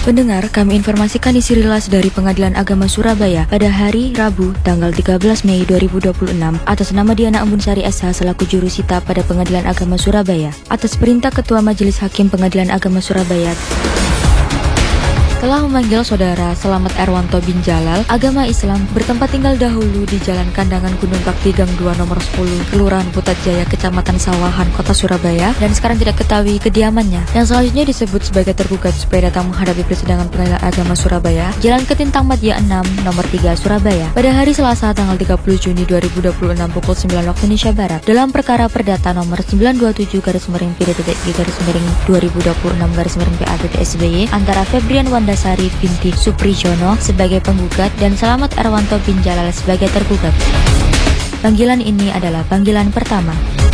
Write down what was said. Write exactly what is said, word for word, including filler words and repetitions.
Pendengar, kami informasikan isi rilis dari Pengadilan Agama Surabaya pada hari Rabu, tanggal tiga belas Mei dua ribu dua puluh enam atas nama Diana Embunsari S H selaku jurusita pada Pengadilan Agama Surabaya. Atas perintah Ketua Majelis Hakim Pengadilan Agama Surabaya telah memanggil Saudara Selamat Erwanto bin Jalal, agama Islam, bertempat tinggal dahulu di Jalan Kandangan Gunung Bakti Gang dua nomor sepuluh, Kelurahan Putat Jaya, Kecamatan Sawahan, Kota Surabaya, dan sekarang tidak ketahui kediamannya. Yang selanjutnya disebut sebagai tergugat supaya datang menghadapi persidangan Pengadilan Agama Surabaya, Jalan Ketintang Madya enam, nomor tiga, Surabaya, pada hari Selasa tanggal tiga puluh Juni dua ribu dua puluh enam pukul sembilan waktu Indonesia Barat, dalam perkara perdata nomor sembilan dua tujuh garis miring P D T I garis miring dua ribu dua puluh enam garis miring P A T T S B Y antara Febrian Wandasari binti Suprijono sebagai penggugat dan Selamat Erwanto bin Jalal sebagai tergugat. Panggilan ini adalah panggilan pertama.